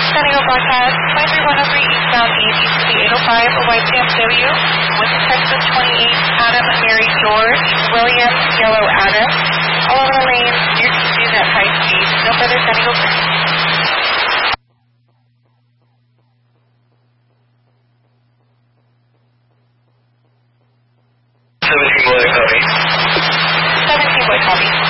Centennial broadcast 23103 eastbound east to the 805 YCMW, with Texas 28, Adam, Mary, George, William, Yellow, Adam. All of our lanes, near to at high speed. No further Centennial bridge. 17 boy copy. 17 boy copy.